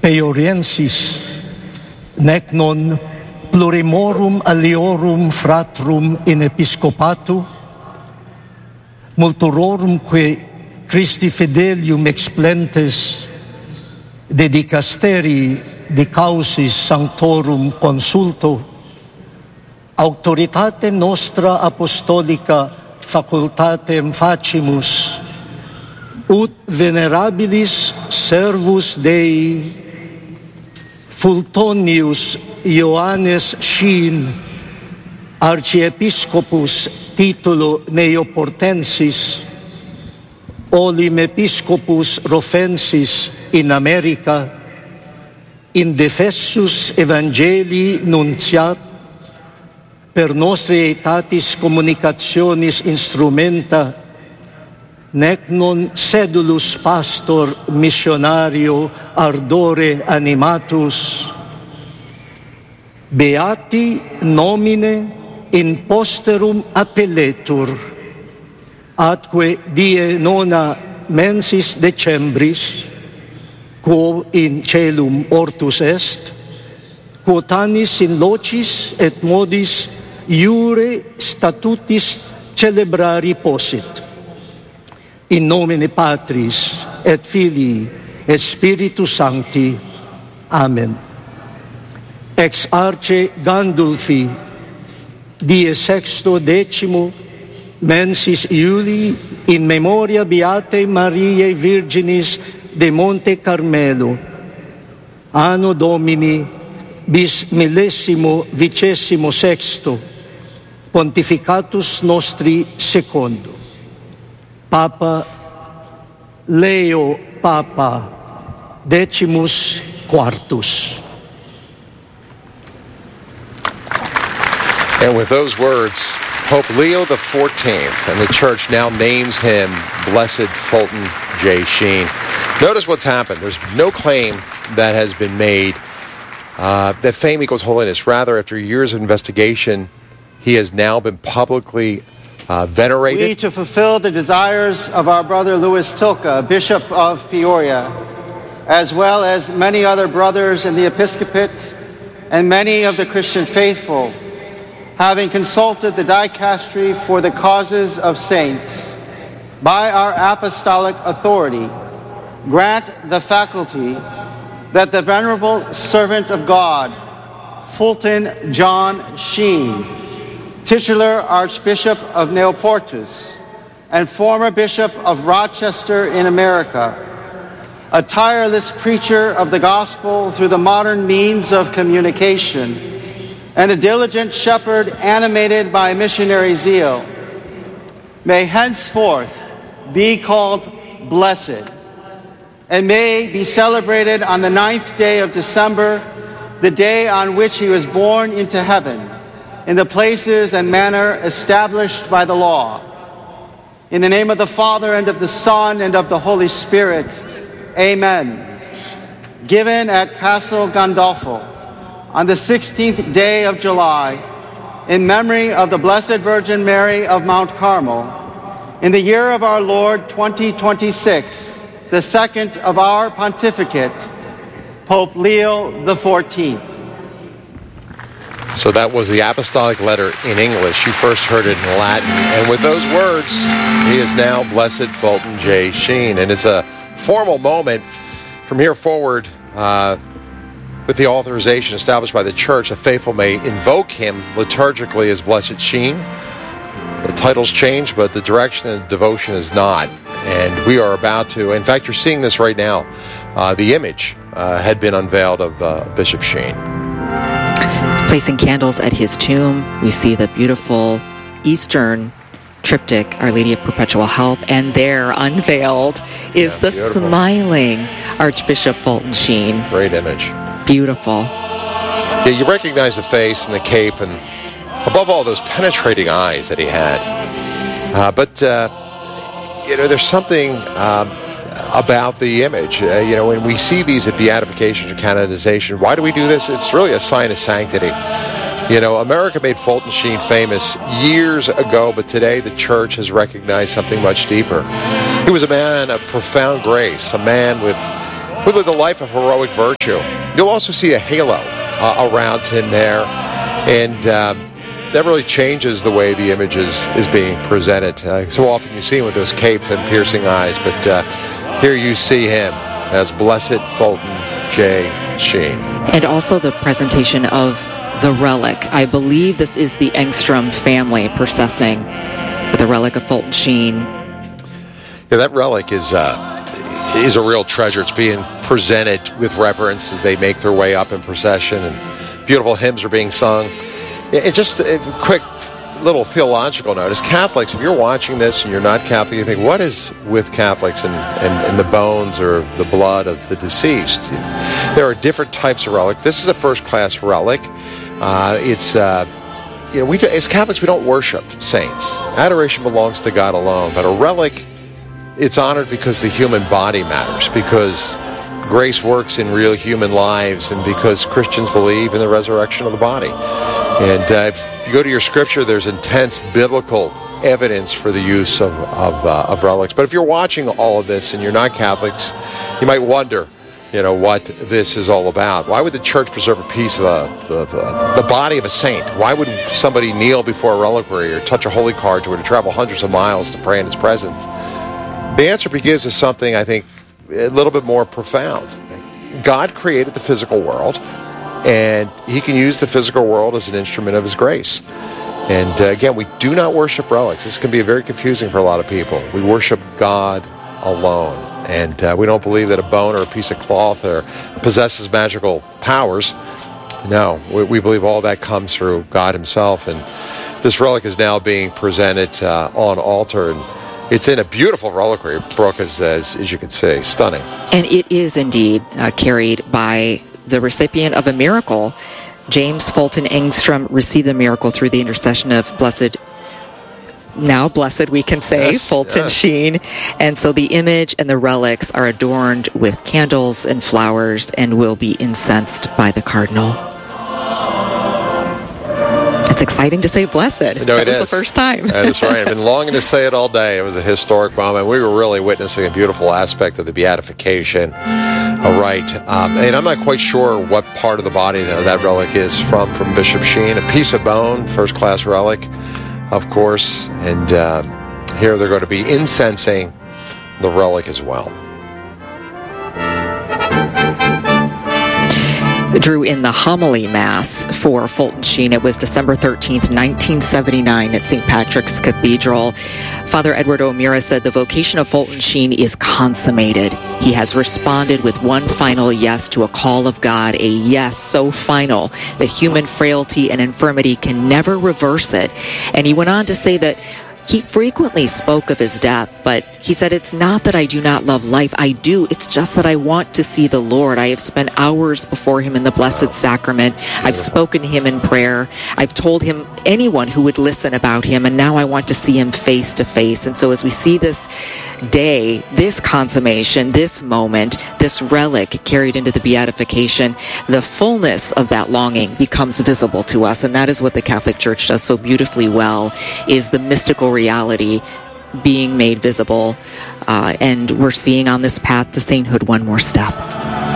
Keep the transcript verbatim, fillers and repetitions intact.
Peoriensis, nec non plurimorum aliorum fratrum in episcopatu, multororumque Christi fidelium explentes de dicasteri de causis sanctorum consulto, auctoritate nostra apostolica facultatem facimus, ut venerabilis servus Dei Fultonius Ioannes Schin, archiepiscopus titulo Neoportensis, olim episcopus Rofensis in America, in defessus Evangelii nunciat, per nostri aetatis communicationis instrumenta, nec non sedulus pastor missionario ardore animatus, beati nomine in posterum appelletur, atque die nona mensis decembris, quo in celum ortus est, quotanis in locis et modis iure statutis celebrari possit. In nomine Patris et Filii et Spiritus Sancti. Amen. Ex arce Gandulfi, die sexto decimo, mensis Iulii, in memoria Beatae Mariae Virginis de Monte Carmelo, anno Domini bis millesimo vicesimo sexto, pontificatus nostri secondo. Papa Leo Papa Decimus Quartus. And with those words, Pope Leo the fourteenth and the Church now names him Blessed Fulton J. Sheen. Notice what's happened. There's no claim that has been made uh, that fame equals holiness. Rather, after years of investigation, he has now been publicly uh, venerated. We, to fulfill the desires of our brother Louis Tilka, Bishop of Peoria, as well as many other brothers in the episcopate and many of the Christian faithful, having consulted the dicastery for the causes of saints, by our apostolic authority, grant the faculty that the venerable servant of God, Fulton John Sheen, titular Archbishop of Neoportus and former Bishop of Rochester in America, a tireless preacher of the gospel through the modern means of communication, and a diligent shepherd animated by missionary zeal, may henceforth be called blessed, and may be celebrated on the ninth day of December, the day on which he was born into heaven, in the places and manner established by the law. In the name of the Father, and of the Son, and of the Holy Spirit, amen. Given at Castle Gandolfo on the sixteenth day of July, in memory of the Blessed Virgin Mary of Mount Carmel, in the year of our Lord twenty twenty-six, the second of our pontificate, Pope Leo the fourteenth. So that was the apostolic letter in English. You first heard it in Latin. And with those words, he is now Blessed Fulton J. Sheen. And it's a formal moment from here forward, uh, with the authorization established by the Church, a faithful may invoke him liturgically as Blessed Sheen. The title's changed, but the direction and devotion is not. And we are about to, in fact, you're seeing this right now. Uh, the image uh, had been unveiled of uh, Bishop Sheen. Placing candles at his tomb, we see the beautiful Eastern triptych, Our Lady of Perpetual Help, and there, unveiled, is yeah, the beautiful. Smiling Archbishop Fulton Sheen. Great image. Beautiful. Yeah, you recognize the face and the cape, and above all, those penetrating eyes that he had. Uh, but, uh, you know, there's something um, about the image. Uh, you know, when we see these at beatification or canonization, why do we do this? It's really a sign of sanctity. You know, America made Fulton Sheen famous years ago, but today the Church has recognized something much deeper. He was a man of profound grace, a man with who lived a life of heroic virtue. You'll also see a halo uh, around him there, and um, that really changes the way the image is, is being presented. Uh, so often you see him with those capes and piercing eyes, but uh, here you see him as Blessed Fulton J. Sheen. And also the presentation of the relic. I believe this is the Engstrom family processing with the relic of Fulton Sheen. Yeah, that relic is uh, is a real treasure. It's being presented with reverence as they make their way up in procession, and beautiful hymns are being sung. It just a quick little theological note. As Catholics, if you're watching this and you're not Catholic, you think, what is with Catholics and, and, and the bones or the blood of the deceased? There are different types of relic. This is a first-class relic. Uh, it's, uh, you know, we as Catholics, we don't worship saints. Adoration belongs to God alone. But a relic, it's honored because the human body matters, because grace works in real human lives, and because Christians believe in the resurrection of the body. And uh, if you go to your scripture, there's intense biblical evidence for the use of of, uh, of relics. But if you're watching all of this and you're not Catholics, you might wonder, you know, what this is all about. Why would the church preserve a piece of, a, of a, the body of a saint? Why would somebody kneel before a reliquary or touch a holy card to it, to travel hundreds of miles to pray in its presence? The answer begins with something, I think, a little bit more profound. God created the physical world, and he can use the physical world as an instrument of his grace. And uh, again, we do not worship relics. This can be very confusing for a lot of people. We worship God alone. And uh, we don't believe that a bone or a piece of cloth or possesses magical powers. No, we, we believe all that comes through God himself. And this relic is now being presented uh, on altar, and it's in a beautiful reliquary, Brooke, as, as, as you can see. Stunning. And it is indeed uh, carried by the recipient of a miracle. James Fulton Engstrom received the miracle through the intercession of Blessed, now blessed we can say, yes, Fulton yes. Sheen. And so the image and the relics are adorned with candles and flowers and will be incensed by the cardinal. It's exciting to say blessed. No, that it was is. the first time. That's right. I've been longing to say it all day. It was a historic moment. We were really witnessing a beautiful aspect of the beatification. All right. Um, and I'm not quite sure what part of the body that, that relic is from, from Bishop Sheen. A piece of bone, first-class relic, of course. And uh, here they're going to be incensing the relic as well. Drew, in the homily mass for Fulton Sheen, it was December thirteenth, nineteen seventy-nine at Saint Patrick's Cathedral. Father Edward O'Meara said the vocation of Fulton Sheen is consummated. He has responded with one final yes to a call of God, a yes so final that human frailty and infirmity can never reverse it. And he went on to say that he frequently spoke of his death, but he said, it's not that I do not love life. I do. It's just that I want to see the Lord. I have spent hours before him in the Blessed Sacrament. I've spoken to him in prayer. I've told him anyone who would listen about him, and now I want to see him face to face. And so as we see this day, this consummation, this moment, this relic carried into the beatification, the fullness of that longing becomes visible to us. And that is what the Catholic Church does so beautifully well, is the mystical reality being made visible, uh, and we're seeing on this path to sainthood one more step.